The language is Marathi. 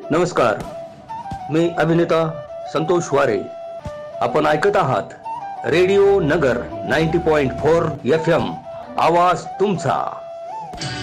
नमस्कार, मी अभिनेता संतोष वारे. आपण ऐकत आहात रेडिओ नगर 90.4 FM. आवाज तुमचा.